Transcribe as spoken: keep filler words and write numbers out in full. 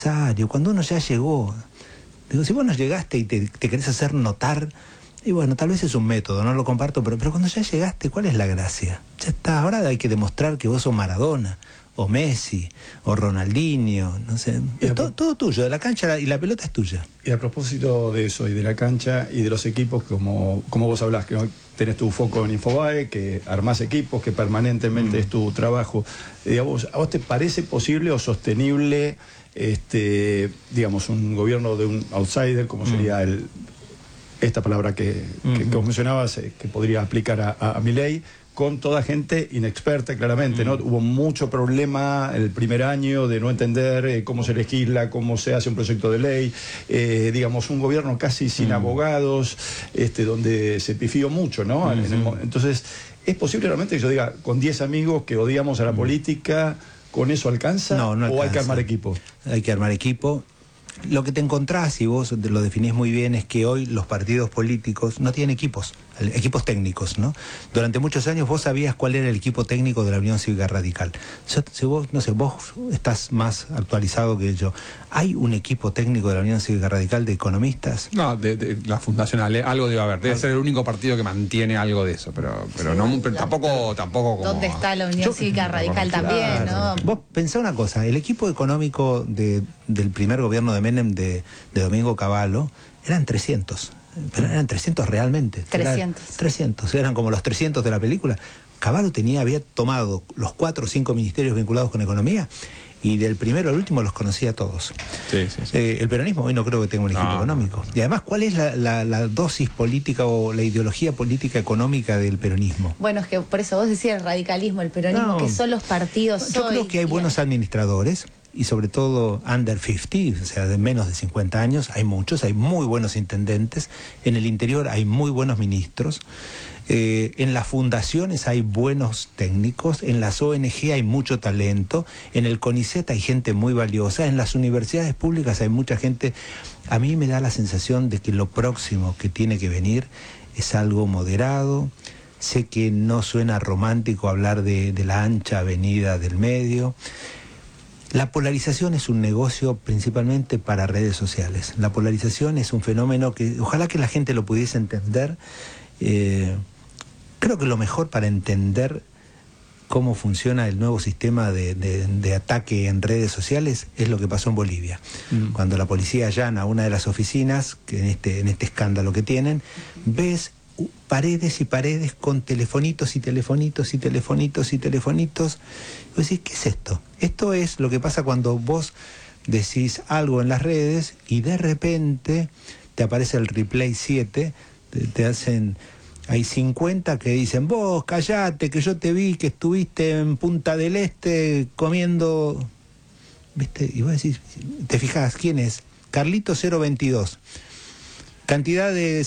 cuando uno ya llegó. Digo, si vos no llegaste y te, te querés hacer notar, y bueno, tal vez es un método, no lo comparto, pero, pero cuando ya llegaste, ¿cuál es la gracia? Ya está, ahora hay que demostrar que vos sos Maradona, o Messi, o Ronaldinho, no sé, es todo, todo tuyo, la cancha y la pelota es tuya. Y a propósito de eso, y de la cancha, y de los equipos, como, como vos hablás, que tenés tu foco en Infobae, que armás equipos, que permanentemente mm. es tu trabajo, digamos, ¿a vos te parece posible o sostenible, este, digamos, un gobierno de un outsider, como sería mm. el, esta palabra que, mm-hmm. que, que vos mencionabas, eh, que podría aplicar a, a, a Milei, con toda gente inexperta, claramente, mm. ¿no? Hubo mucho problema el primer año de no entender eh, cómo se legisla, cómo se hace un proyecto de ley, eh, digamos, un gobierno casi sin mm. abogados, este, donde se pifió mucho, ¿no? Mm-hmm. En el, entonces, ¿es posible realmente que yo diga, con diez amigos que odiamos a la mm. política, con eso alcanza? No, no alcanza. ¿O hay que armar equipo? Hay que armar equipo. Lo que te encontrás, y vos lo definís muy bien, es que hoy los partidos políticos no tienen equipos, equipos técnicos, ¿no? Durante muchos años vos sabías cuál era el equipo técnico de la Unión Cívica Radical. Yo, si vos, no sé, vos estás más actualizado que yo. ¿Hay un equipo técnico de la Unión Cívica Radical de economistas? No, de, de la fundacional, ¿eh? Algo debe haber. Debe ser el único partido que mantiene algo de eso, pero, pero, no, pero tampoco, tampoco como... ¿Dónde está la Unión yo, Cívica Radical claro, también, no? Vos pensá una cosa, el equipo económico de, del primer gobierno de Menem, de, de Domingo Cavallo, eran trescientos. Pero eran trescientos realmente. trescientos. Eran, trescientos, eran como los trescientos de la película. Cavallo tenía, había tomado los cuatro o cinco ministerios vinculados con economía y del primero al último los conocía a todos. Sí, sí, sí. Eh, el peronismo hoy no creo que tenga un equipo no. económico. Y además, ¿cuál es la, la, la dosis política o la ideología política económica del peronismo? Bueno, es que por eso vos decías el radicalismo, el peronismo, no. que son los partidos Yo hoy. creo que hay buenos administradores. Y sobre todo under cincuenta, o sea, de menos de cincuenta años, hay muchos, hay muy buenos intendentes, en el interior hay muy buenos ministros, eh, en las fundaciones hay buenos técnicos, en las O N G hay mucho talento, en el CONICET hay gente muy valiosa, en las universidades públicas hay mucha gente. A mí me da la sensación de que lo próximo que tiene que venir es algo moderado. Sé que no suena romántico hablar de, de la ancha avenida del medio. La polarización es un negocio principalmente para redes sociales. La polarización es un fenómeno que ojalá que la gente lo pudiese entender. Eh, creo que lo mejor para entender cómo funciona el nuevo sistema de, de, de ataque en redes sociales es lo que pasó en Bolivia. Mm. Cuando la policía allana una de las oficinas, que en este, en este escándalo que tienen, ves paredes y paredes con telefonitos y telefonitos y telefonitos y telefonitos. Y vos decís, ¿qué es esto? Esto es lo que pasa cuando vos decís algo en las redes y de repente te aparece el replay siete, te, te hacen... Hay cincuenta que dicen, vos callate, que yo te vi que estuviste en Punta del Este comiendo... ¿Viste? Y vos decís, te fijás, ¿quién es? Carlito cero veintidós. Cantidad de